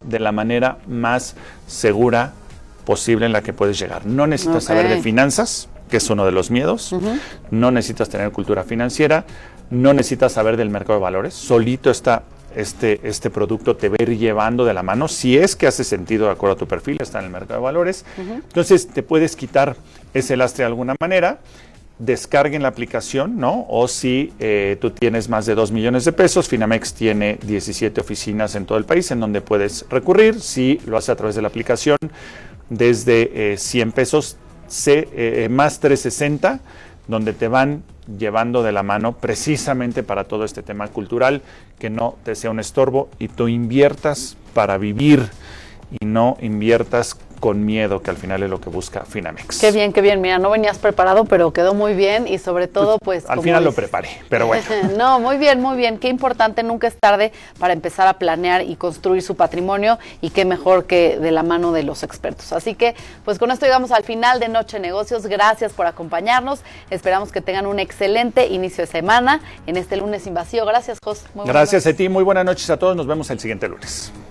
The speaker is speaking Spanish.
de la manera más segura posible en la que puedes llegar. No necesitas saber de finanzas, que es uno de los miedos, no necesitas tener cultura financiera, no necesitas saber del mercado de valores, solito está este producto, te va a ir llevando de la mano, si es que hace sentido de acuerdo a tu perfil, está en el mercado de valores, entonces te puedes quitar ese lastre de alguna manera. Descarguen la aplicación, ¿no? O si tú tienes más de 2 millones de pesos, Finamex tiene 17 oficinas en todo el país en donde puedes recurrir. Si lo haces a través de la aplicación, desde 100 pesos más 360, donde te van llevando de la mano precisamente para todo este tema cultural, que no te sea un estorbo y tú inviertas para vivir y no inviertas con miedo, que al final es lo que busca Finamex. Qué bien, mira, no venías preparado, pero quedó muy bien y sobre todo, pues... Al final lo preparé, pero bueno. No, muy bien, qué importante, nunca es tarde para empezar a planear y construir su patrimonio, y qué mejor que de la mano de los expertos. Así que, pues con esto llegamos al final de Noche de Negocios. Gracias por acompañarnos, esperamos que tengan un excelente inicio de semana en este lunes sin vacío. Gracias, Jos. Gracias a ti, muy buenas noches a todos, nos vemos el siguiente lunes.